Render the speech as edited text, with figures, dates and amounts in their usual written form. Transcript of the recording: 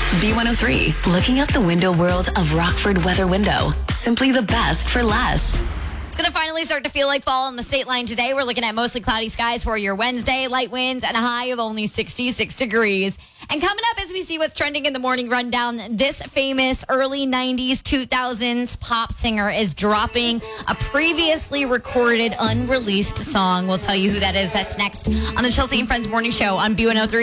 B103, looking out the window world of Rockford Weather Window. Simply the best for less. It's going to finally start to feel like fall on the state line today. We're looking at mostly cloudy skies for your Wednesday, light winds, and a high of only 66 degrees. And coming up as we see what's trending in the morning rundown, this famous early 90s, 2000s pop singer is dropping a previously recorded, unreleased song. We'll tell you who that is. That's next on the Chelsea and Friends Morning Show on B103.